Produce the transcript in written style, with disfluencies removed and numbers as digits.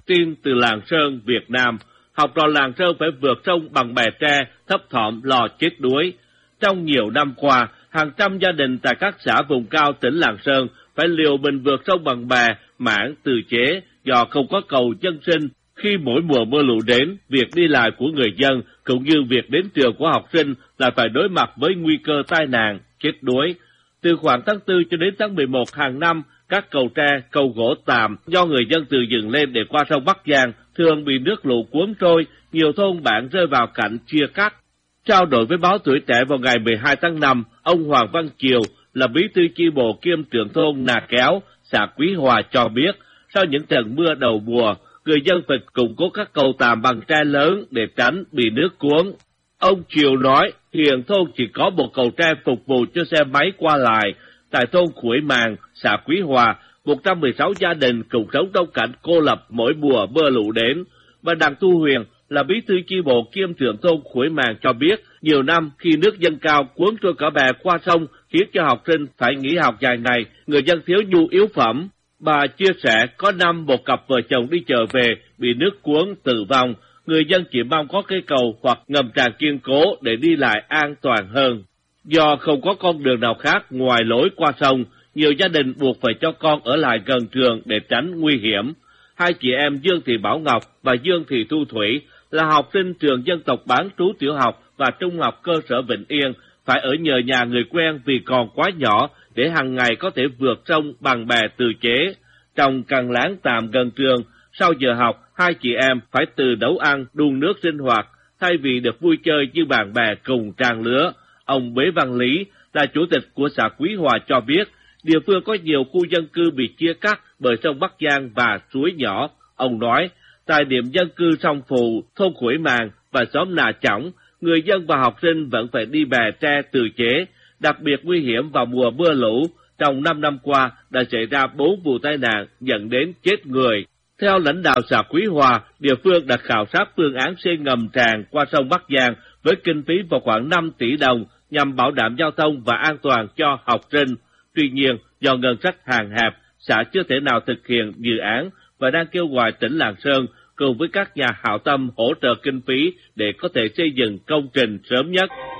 tiên từ Lạng Sơn, Việt Nam. Học trò Lạng Sơn phải vượt sông bằng bè tre, thấp thỏm lo chết đuối. Trong nhiều năm qua, hàng trăm gia đình tại các xã vùng cao tỉnh Lạng Sơn phải liều mình vượt sông bằng bè, mảng tự chế do không có cầu dân sinh. Khi mỗi mùa mưa lũ đến, việc đi lại của người dân cũng như việc đến trường của học sinh là phải đối mặt với nguy cơ tai nạn, chết đuối. Từ khoảng tháng 4 cho đến tháng 11 hàng năm, các cầu tre, cầu gỗ tạm do người dân tự dựng lên để qua sông Bắc Giang thường bị nước lũ cuốn trôi, nhiều thôn bản rơi vào cảnh chia cắt. Trao đổi với báo Tuổi Trẻ vào ngày 12 tháng 5, ông Hoàng Văn Chiều là bí thư chi bộ kiêm trưởng thôn Nà Kéo, xã Quý Hòa cho biết, sau những trận mưa đầu mùa, người dân phải củng cố các cầu tạm bằng tre lớn để tránh bị nước cuốn. Ông Chiều nói, hiện thôn chỉ có một cầu tre phục vụ cho xe máy qua lại. Tại thôn Khuổi Màng, xã Quý Hòa, 116 gia đình cùng sống trong cảnh cô lập mỗi mùa mưa lũ đến. Và Đặng Thu Huyền là bí thư chi bộ kiêm trưởng thôn Khuổi Màng cho biết, nhiều năm khi nước dâng cao cuốn trôi cả bè qua sông khiến cho học sinh phải nghỉ học dài ngày, người dân thiếu nhu yếu phẩm. Bà chia sẻ có năm một cặp vợ chồng đi chợ về bị nước cuốn tử vong, người dân chỉ mong có cây cầu hoặc ngầm tràn kiên cố để đi lại an toàn hơn. Do không có con đường nào khác ngoài lối qua sông, nhiều gia đình buộc phải cho con ở lại gần trường để tránh nguy hiểm. Hai chị em Dương Thị Bảo Ngọc và Dương Thị Thu Thủy là học sinh trường dân tộc bán trú tiểu học và trung học cơ sở Vĩnh Yên, phải ở nhờ nhà người quen vì còn quá nhỏ để hàng ngày có thể vượt sông bằng bè tự chế. Trong căn lán tạm gần trường, sau giờ học, hai chị em phải tự nấu ăn, đun nước sinh hoạt, thay vì được vui chơi như bạn bè cùng trang lứa. Ông Bế Văn Lý là chủ tịch của xã Quý Hòa cho biết, địa phương có nhiều khu dân cư bị chia cắt bởi sông Bắc Giang và suối nhỏ. Ông nói, tại điểm dân cư sông Phù, thôn Khuổi Màng và xóm Nà Chỏng, người dân và học sinh vẫn phải đi bè tre tự chế, đặc biệt nguy hiểm vào mùa mưa lũ. Trong 5 năm qua đã xảy ra 4 vụ tai nạn dẫn đến chết người. Theo lãnh đạo xã Quý Hòa, địa phương đã khảo sát phương án xây ngầm tràn qua sông Bắc Giang với kinh phí vào khoảng 5 tỷ đồng nhằm bảo đảm giao thông và an toàn cho học sinh. Tuy nhiên, do ngân sách hạn hẹp, xã chưa thể nào thực hiện dự án và đang kêu gọi tỉnh Lạng Sơn cùng với các nhà hảo tâm hỗ trợ kinh phí để có thể xây dựng công trình sớm nhất.